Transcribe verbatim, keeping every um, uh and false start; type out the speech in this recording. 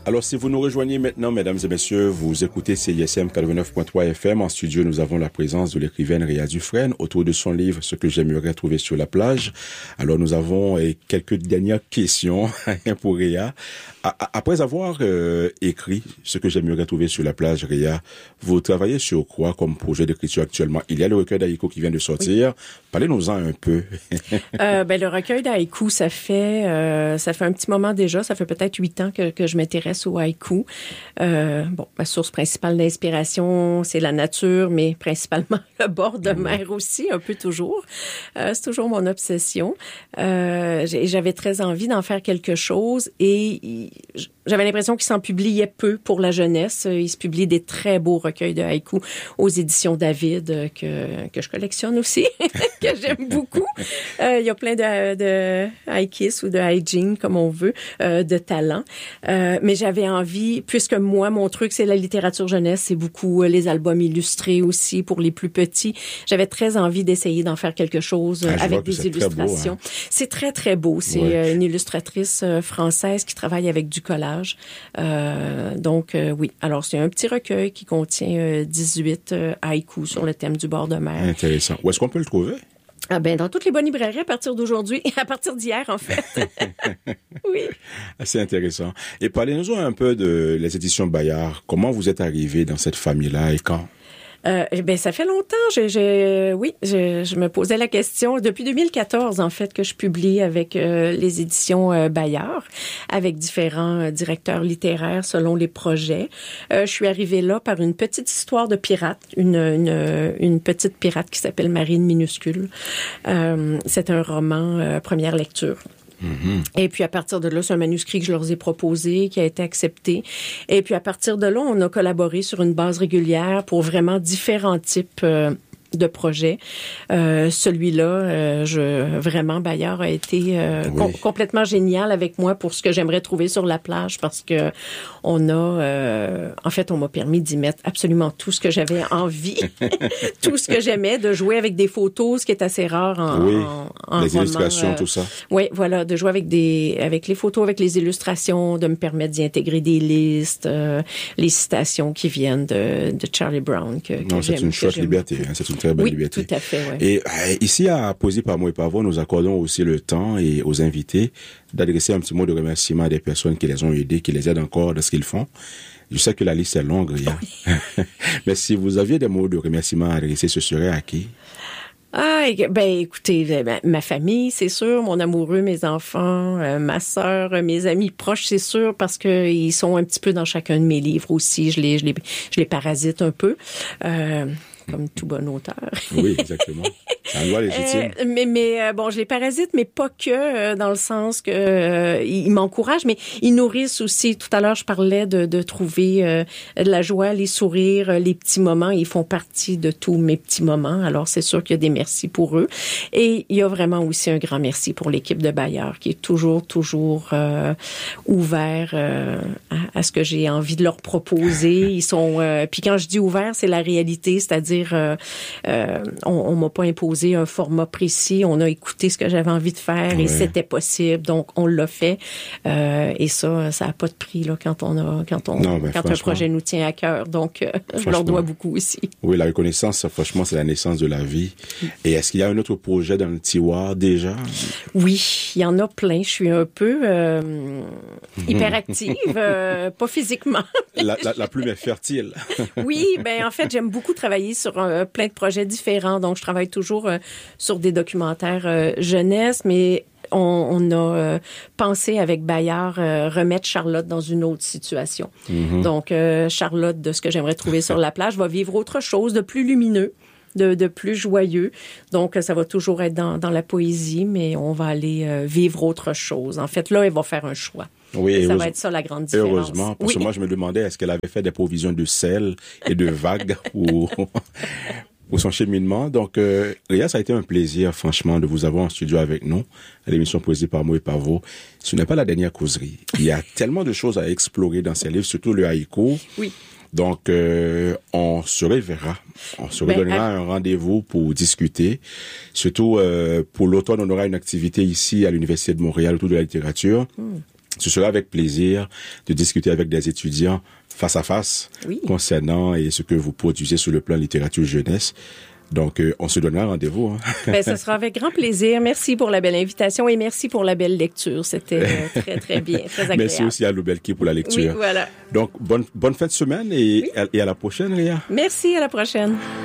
Alors, si vous nous rejoignez maintenant, mesdames et messieurs, vous écoutez C I S M quatre-vingt-neuf point trois F M. En studio, nous avons la présence de l'écrivaine Réa Dufresne autour de son livre « Ce que j'aimerais trouver sur la plage ». Alors, nous avons eh, quelques dernières questions pour Réa. Après avoir euh, écrit « Ce que j'aimerais trouver sur la plage », Réa, vous travaillez sur quoi comme projet d'écriture actuellement? Il y a le recueil d'haïkus qui vient de sortir. Oui. Parlez-nous-en un peu. euh, ben, le recueil d'haïkus, ça fait euh, ça fait un petit moment déjà. Ça fait peut-être huit ans que, que je m'intéresse au haïku. Euh, bon, ma source principale d'inspiration, c'est la nature, mais principalement le bord de mer aussi, un peu toujours. Euh, c'est toujours mon obsession. Euh, j'avais très envie d'en faire quelque chose et j'avais l'impression qu'il s'en publiait peu pour la jeunesse. Il se publie des très beaux recueils de haïkus aux éditions David que, que je collectionne aussi, que j'aime beaucoup. Euh, il y a plein de, de haïkis ou de haïjin, comme on veut, euh, de talent. Euh, mais j'avais envie, puisque moi, mon truc, c'est la littérature jeunesse, c'est beaucoup euh, les albums illustrés aussi pour les plus petits. J'avais très envie d'essayer d'en faire quelque chose euh, ah, avec des illustrations. Beau, hein? C'est très, très beau. C'est ouais. euh, une illustratrice euh, française qui travaille avec du collage. Euh, donc, euh, oui. Alors, c'est un petit recueil qui contient euh, dix-huit euh, haïkus sur le thème du bord de mer. Intéressant. Où est-ce qu'on peut le trouver? Ah ben, dans toutes les bonnes librairies à partir d'aujourd'hui, à partir d'hier, en fait. Oui. C'est intéressant. Et parlez-nous un peu de les éditions Bayard. Comment vous êtes arrivé dans cette famille-là et quand? Euh, ben ça fait longtemps. Je, je, oui, je, je me posais la question depuis deux mille quatorze en fait que je publie avec euh, les éditions euh, Bayard, avec différents euh, directeurs littéraires selon les projets. Euh, je suis arrivée là par une petite histoire de pirate, une une, une petite pirate qui s'appelle Marine Minuscule. Euh, c'est un roman euh, première lecture. Mm-hmm. Et puis, à partir de là, c'est un manuscrit que je leur ai proposé, qui a été accepté. Et puis, à partir de là, on a collaboré sur une base régulière pour vraiment différents types euh, de projets. Euh, celui-là, euh, je, vraiment, Bayard a été euh, oui. com- complètement génial avec moi pour ce que j'aimerais trouver sur la plage parce que on a, euh, en fait, on m'a permis d'y mettre absolument tout ce que j'avais envie, tout ce que j'aimais, de jouer avec des photos, ce qui est assez rare en, oui. en, en les roman, illustrations, euh, tout ça. Oui, voilà, de jouer avec des, avec les photos, avec les illustrations, de me permettre d'y intégrer des listes, euh, les citations qui viennent de, de Charlie Brown que, que non, j'aime. c'est une chouette liberté, hein, c'est une très belle oui, liberté. Tout à fait, oui. Et euh, ici, à Poésie par mots et par voix, nous accordons aussi le temps et aux invités d'adresser un petit mot de remerciement à des personnes qui les ont aidés, qui les aident encore dans ce qu'ils font. Je sais que la liste est longue, Réa. Oui. Mais si vous aviez des mots de remerciement à adresser, ce serait à qui? Ah, ben écoutez, ben, ma famille, c'est sûr, mon amoureux, mes enfants, euh, ma sœur, mes amis proches, c'est sûr, parce que ils sont un petit peu dans chacun de mes livres aussi. Je les, je les, je les parasite un peu. Euh, comme tout bon auteur. Oui, exactement. C'est un droit légitime. Euh, mais, mais euh, bon, je les parasite, mais pas que euh, dans le sens que euh, ils m'encouragent, mais ils nourrissent aussi. Tout à l'heure, je parlais de, de trouver euh, de la joie, les sourires, les petits moments. Ils font partie de tous mes petits moments. Alors, c'est sûr qu'il y a des merci pour eux. Et il y a vraiment aussi un grand merci pour l'équipe de Bayard qui est toujours, toujours euh, ouvert euh, à, à ce que j'ai envie de leur proposer. Ils sont... Euh, puis quand je dis ouvert, c'est la réalité, c'est-à-dire Euh, euh, on, on m'a pas imposé un format précis. On a écouté ce que j'avais envie de faire ouais. et c'était possible. Donc, on l'a fait. Euh, et ça, ça a pas de prix là quand on a quand on non, ben, quand un projet nous tient à cœur. Donc, euh, je leur dois beaucoup aussi. Oui, la reconnaissance, franchement, c'est la naissance de la vie. Et est-ce qu'il y a un autre projet dans le tiroir déjà? Oui, il y en a plein. Je suis un peu euh, hyperactive, euh, pas physiquement. la, la, la plume est fertile. Oui, ben en fait, j'aime beaucoup travailler sur euh, plein de projets différents. Donc, je travaille toujours euh, sur des documentaires euh, jeunesse, mais on, on a euh, pensé avec Bayard euh, remettre Charlotte dans une autre situation. Mm-hmm. Donc, euh, Charlotte, de ce que j'aimerais trouver sur la plage, va vivre autre chose de plus lumineux. De, de plus joyeux. Donc, ça va toujours être dans, dans la poésie, mais on va aller euh, vivre autre chose. En fait, là, elle va faire un choix. Oui, ça va être ça la grande différence. Heureusement, parce oui. que moi, je me demandais, est-ce qu'elle avait fait des provisions de sel et de vagues pour, pour son cheminement. Donc, euh, Réa, ça a été un plaisir, franchement, de vous avoir en studio avec nous, à l'émission Poésie par mots et par voix. Ce n'est pas la dernière causerie. Il y a tellement de choses à explorer dans ces livres, surtout le haïku. Oui. Donc, euh, on se reverra. On se ben, redonnera à... un rendez-vous pour discuter. Surtout, euh, pour l'automne, on aura une activité ici à l'Université de Montréal autour de la littérature. Hmm. ce sera avec plaisir de discuter avec des étudiants face à face oui. concernant et ce que vous produisez sur le plan littérature jeunesse. Donc, euh, on se donnera rendez-vous. Hein. Ben, ce sera avec grand plaisir. Merci pour la belle invitation et merci pour la belle lecture. C'était euh, très, très bien, très agréable. Merci aussi à Loubelki pour la lecture. Oui, voilà. Donc, bonne, bonne fin de semaine et, oui. à, et à la prochaine, Léa. Merci, à la prochaine.